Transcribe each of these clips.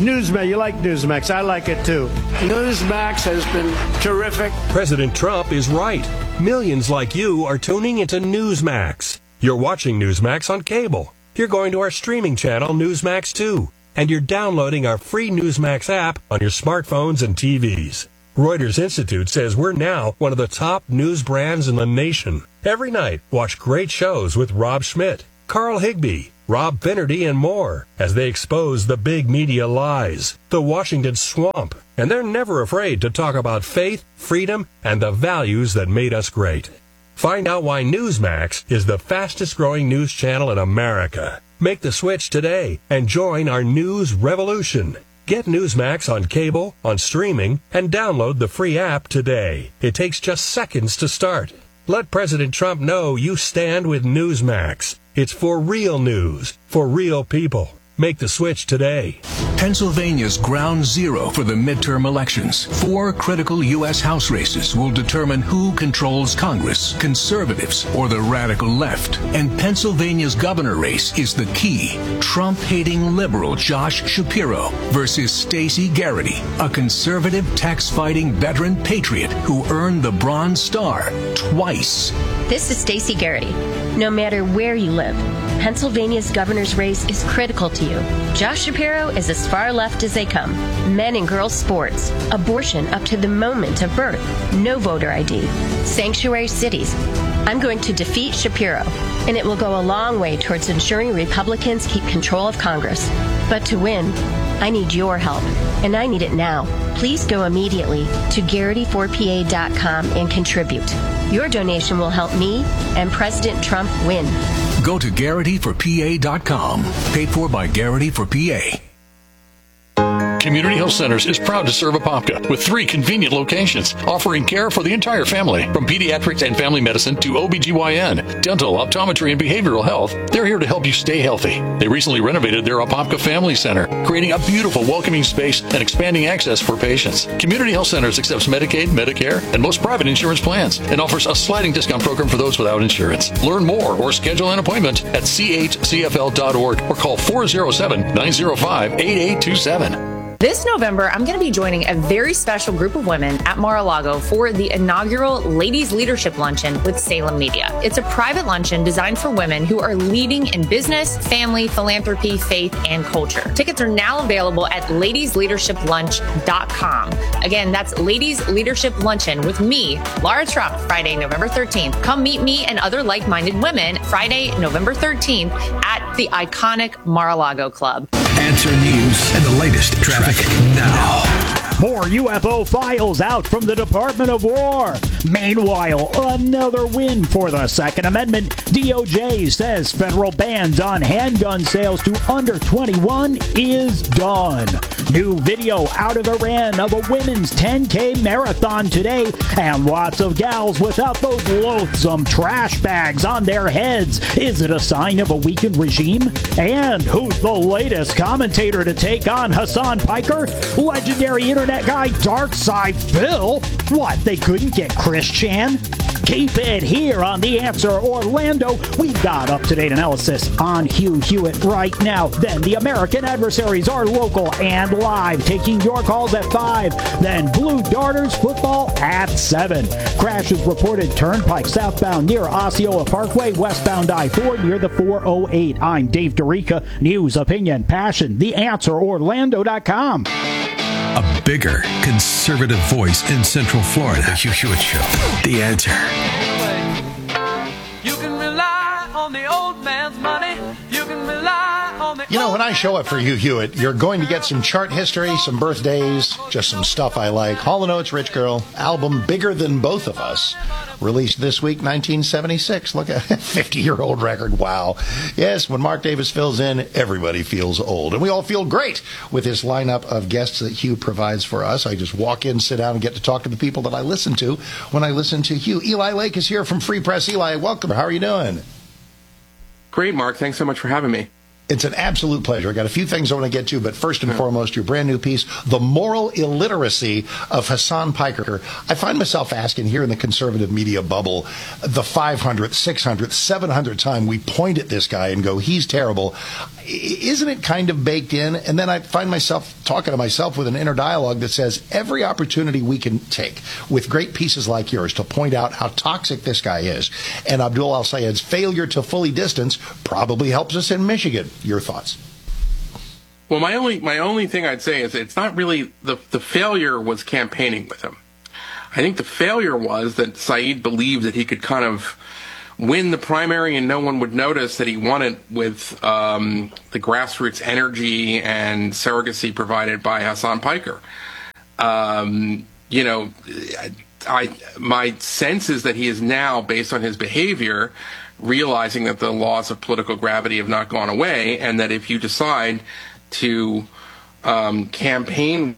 Newsmax, you like Newsmax. I like it too. Newsmax has been terrific. President Trump is right. Millions like you are tuning into Newsmax. You're watching Newsmax on cable. You're going to our streaming channel, Newsmax 2. And you're downloading our free Newsmax app on your smartphones and TVs. Reuters Institute says we're now one of the top news brands in the nation. Every night, watch great shows with Rob Schmidt, Carl Higbie, Rob Finnerty, and more as they expose the big media lies, the Washington swamp, and they're never afraid to talk about faith, freedom, and the values that made us great. Find out why Newsmax is the fastest growing news channel in America. Make the switch today and join our news revolution. Get Newsmax on cable, on streaming, and download the free app today. It takes just seconds to start. Let President Trump know you stand with Newsmax. It's for real news, for real people. Make the switch today. Pennsylvania's ground zero for the midterm elections. 4 critical U.S. House races will determine who controls Congress, conservatives or the radical left. And Pennsylvania's governor race is the key. Trump-hating liberal Josh Shapiro versus Stacey Garrity, a conservative tax-fighting veteran patriot who earned the Bronze Star twice. This is Stacey Garrity. No matter where you live, Pennsylvania's governor's race is critical to you. Josh Shapiro is as far left as they come. Men and girls sports, abortion up to the moment of birth, no voter ID, sanctuary cities. I'm going to defeat Shapiro, and it will go a long way towards ensuring Republicans keep control of Congress. But to win, I need your help, and I need it now. Please go immediately to Garrity4PA.com and contribute. Your donation will help me and President Trump win. Go to Garrity4PA.com. Paid for by Garrity for PA. Community Health Centers is proud to serve Apopka with 3 convenient locations, offering care for the entire family, from pediatrics and family medicine to OBGYN, dental, optometry, and behavioral health. They're here to help you stay healthy. They recently renovated their Apopka Family Center, creating a beautiful, welcoming space and expanding access for patients. Community Health Centers accepts Medicaid, Medicare, and most private insurance plans, and offers a sliding discount program for those without insurance. Learn more or schedule an appointment at chcfl.org or call 407-905-8827. This November, I'm going to be joining a very special group of women at Mar-a-Lago for the inaugural Ladies Leadership Luncheon with Salem Media. It's a private luncheon designed for women who are leading in business, family, philanthropy, faith, and culture. Tickets are now available at ladiesleadershiplunch.com. Again, that's Ladies Leadership Luncheon with me, Laura Trump, Friday, November 13th. Come meet me and other like-minded women Friday, November 13th at the iconic Mar-a-Lago Club. Answer News and the latest traffic now. More UFO files out from the Department of War. Meanwhile, another win for the Second Amendment. DOJ says federal bans on handgun sales to under 21 is done. New video out of Iran of a women's 10K marathon today, and lots of gals without those loathsome trash bags on their heads. Is it a sign of a weakened regime? And who's the latest commentator to take on Hassan Piker? Legendary internet guy Darkside Phil? What, they couldn't get Chris Chan? Keep it here on The Answer Orlando. We've got up-to-date analysis on Hugh Hewitt right now. Then the American Adversaries are local and live, taking your calls at 5. Then Blue Darters football at 7. Crashes reported Turnpike southbound near Osceola Parkway, westbound I-4 near the 408. I'm Dave Dorica. News, opinion, passion. TheAnswerOrlando.com. A bigger conservative voice in Central Florida. The Hugh Hewitt Show. The Answer. You can rely on the old man's money. You can rely on the... You know, when I show up for Hugh Hewitt, you're going to get some chart history, some birthdays, just some stuff I like. Hall & Oates, Rich Girl, album Bigger Than Both of Us, released this week, 1976. Look at 50-year-old record. Wow. Yes, when Mark Davis fills in, everybody feels old. And we all feel great with this lineup of guests that Hugh provides for us. I just walk in, sit down, and get to talk to the people that I listen to when I listen to Hugh. Eli Lake is here from Free Press. Eli, welcome. How are you doing? Great, Mark. Thanks so much for having me. It's an absolute pleasure. I got a few things I want to get to, but first and foremost, your brand new piece, The Moral Illiteracy of Hasan Piker. I find myself asking here in the conservative media bubble, the 500th, 600th, 700th time we point at this guy and go, he's terrible. Isn't it kind of baked in? And then I find myself talking to myself with an inner dialogue that says every opportunity we can take with great pieces like yours to point out how toxic this guy is, and Abdul al-Sayed's failure to fully distance probably helps us in Michigan. Your thoughts? Well, my only thing I'd say is it's not really the failure was campaigning with him. I think the failure was that Saeed believed that he could kind of win the primary and no one would notice that he won it with the grassroots energy and surrogacy provided by Hasan Piker. My sense is that he is now, based on his behavior, realizing that the laws of political gravity have not gone away, and that if you decide to campaign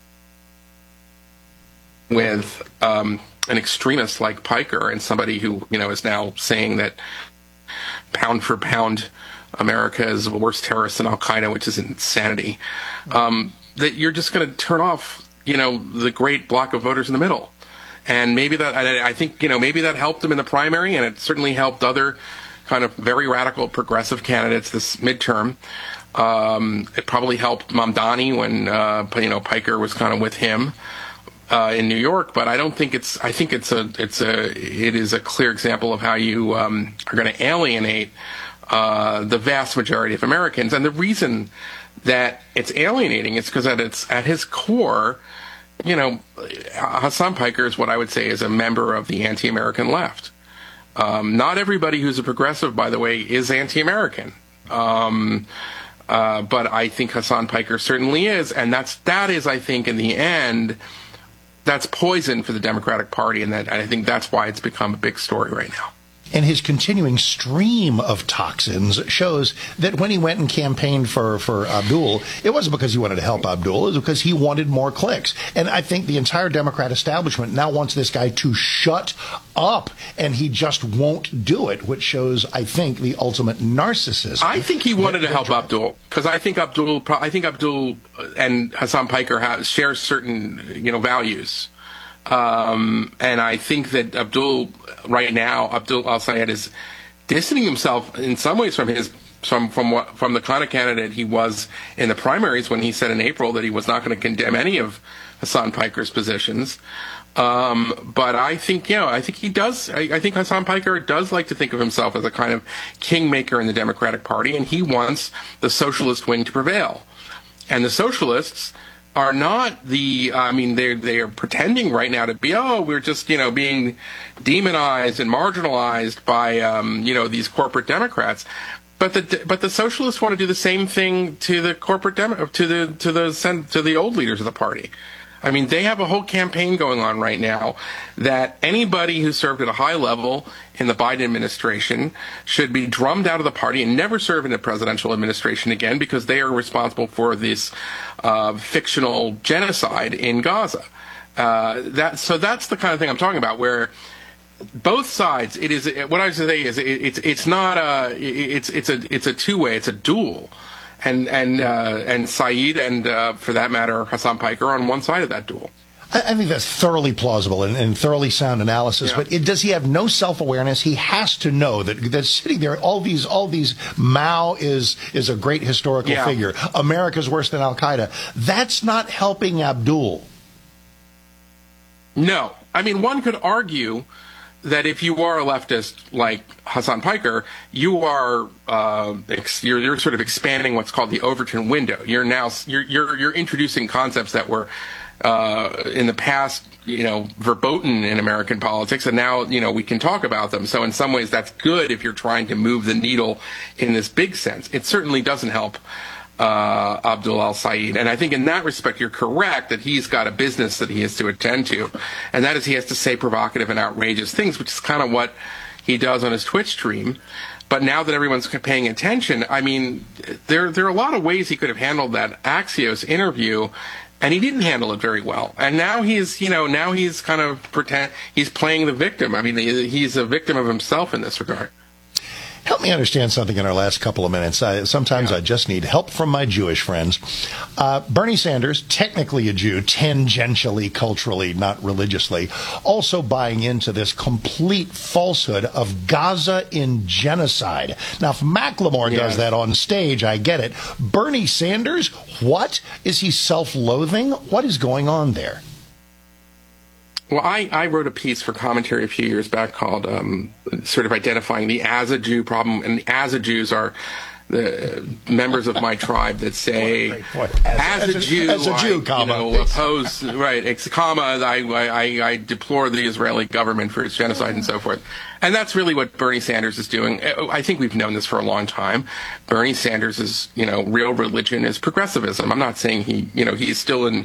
with an extremist like Piker and somebody who, is now saying that pound for pound America is the worst terrorist than Al-Qaeda, which is insanity, that you're just going to turn off, the great block of voters in the middle. And maybe that, I think, maybe that helped him in the primary, and it certainly helped other kind of very radical progressive candidates this midterm. It probably helped Mamdani when, Piker was kind of with him in New York. But I don't think it is a clear example of how you are going to alienate the vast majority of Americans. And the reason that it's alienating is because at his core, Hasan Piker is what I would say is a member of the anti-American left. Not everybody who's a progressive, by the way, is anti-American. But I think Hasan Piker certainly is, and that is, I think, in the end, that's poison for the Democratic Party, and I think that's why it's become a big story right now. And his continuing stream of toxins shows that when he went and campaigned for Abdul, it wasn't because he wanted to help Abdul, it was because he wanted more clicks. And I think the entire Democrat establishment now wants this guy to shut up, and he just won't do it, which shows, I think, the ultimate narcissism. I think he wanted to help Abdul, because I think Abdul and Hasan Piker share certain, values. And I think that Abdul al-Sayed is distancing himself in some ways from the kind of candidate he was in the primaries when he said in April that he was not going to condemn any of Hasan Piker's positions. But I think, he does. I think Hasan Piker does like to think of himself as a kind of kingmaker in the Democratic Party, and he wants the socialist wing to prevail. And the socialists are not they are pretending right now to be, we're just, being demonized and marginalized by, these corporate Democrats. But the socialists want to do the same thing to the corporate to the old leaders of the party. I mean, they have a whole campaign going on right now that anybody who served at a high level in the Biden administration should be drummed out of the party and never serve in a presidential administration again, because they are responsible for this fictional genocide in Gaza. So that's the kind of thing I'm talking about, where both sides, it is what I would say is it's not it's a two-way, it's a duel. And Saeed and, for that matter, Hasan Piker are on one side of that duel. I think that's thoroughly plausible and thoroughly sound analysis. Yeah. But does he have no self-awareness? He has to know that sitting there, all these Mao is a great historical figure. America's worse than Al-Qaeda. That's not helping Abdul. No. I mean, one could argue that if you are a leftist like Hasan Piker, you are you're sort of expanding what's called the Overton window. You're now you're introducing concepts that were in the past, verboten in American politics, and now we can talk about them. So in some ways, that's good if you're trying to move the needle in this big sense. It certainly doesn't help Abdul al-Sayed. And I think in that respect, you're correct that he's got a business that he has to attend to. And that is he has to say provocative and outrageous things, which is kind of what he does on his Twitch stream. But now that everyone's paying attention, I mean, there are a lot of ways he could have handled that Axios interview, and he didn't handle it very well. And now he's kind of he's playing the victim. I mean, he's a victim of himself in this regard. Help me understand something in our last couple of minutes. Sometimes I just need help from my Jewish friends. Bernie Sanders, technically a Jew, tangentially, culturally, not religiously, also buying into this complete falsehood of Gaza in genocide. Now, if Macklemore does that on stage, I get it. Bernie Sanders, what? Is he self-loathing? What is going on there? Well, I wrote a piece for Commentary a few years back called sort of identifying the as a Jew problem, and the as a Jews are the members of my tribe that say, as a Jew, oppose, right, comma, I deplore the Israeli government for its genocide and so forth. And that's really what Bernie Sanders is doing. I think we've known this for a long time. Bernie Sanders' real religion is progressivism. I'm not saying he's still in,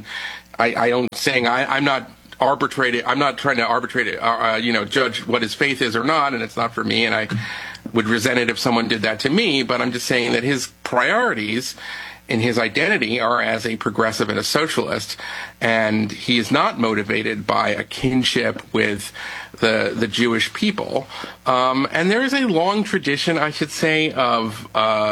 I'm not trying to arbitrate, judge what his faith is or not, and it's not for me, and I would resent it if someone did that to me, but I'm just saying that his priorities in his identity are as a progressive and a socialist, and he is not motivated by a kinship with the Jewish people. And there is a long tradition, I should say, of,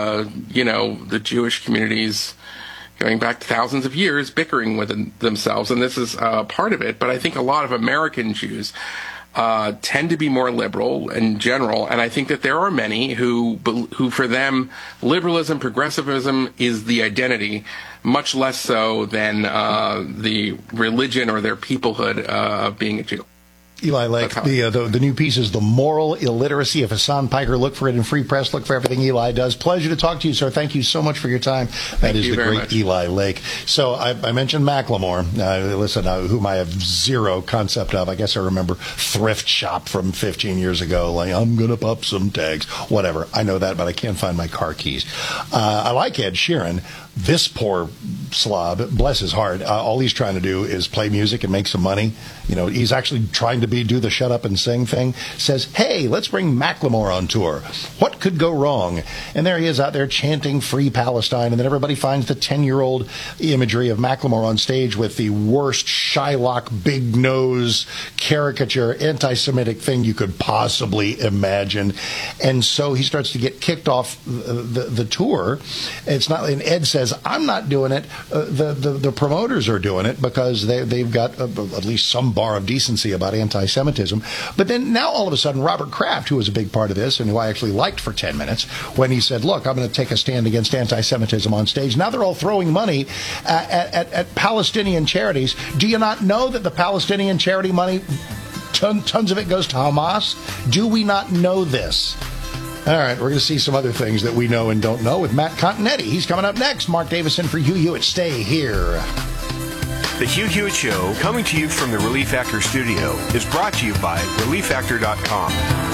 the Jewish communities going back thousands of years, bickering with themselves, and this is part of it. But I think a lot of American Jews tend to be more liberal in general, and I think that there are many who for them, liberalism, progressivism is the identity, much less so than the religion or their peoplehood of being a Jew. Eli Lake, the new piece is The Moral Illiteracy of Hassan Piker. Look for it in Free Press. Look for everything Eli does. Pleasure to talk to you, sir. Thank you so much for your time. That is the great Eli Lake. So I mentioned Macklemore, whom I have zero concept of. I guess I remember Thrift Shop from 15 years ago. Like, I'm going to pop some tags. Whatever. I know that, but I can't find my car keys. I like Ed Sheeran. This poor slob, bless his heart, all he's trying to do is play music and make some money. He's actually trying to do the shut up and sing thing. Says, hey, let's bring Macklemore on tour. What could go wrong? And there he is out there chanting Free Palestine, and then everybody finds the 10-year-old imagery of Macklemore on stage with the worst Shylock, big nose, caricature, anti-Semitic thing you could possibly imagine. And so he starts to get kicked off the tour. It's not, and Ed says, I'm not doing it. The promoters are doing it because they've got at least some bar of decency about anti-Semitism. But then now all of a sudden, Robert Kraft, who was a big part of this and who I actually liked for 10 minutes, when he said, look, I'm going to take a stand against anti-Semitism on stage. Now they're all throwing money at Palestinian charities. Do you not know that the Palestinian charity money, tons of it goes to Hamas? Do we not know this? All right, we're going to see some other things that we know and don't know with Matt Continetti. He's coming up next. Mark Davison for Hugh Hewitt. Stay here. The Hugh Hewitt Show, coming to you from the Relief Factor studio, is brought to you by ReliefFactor.com.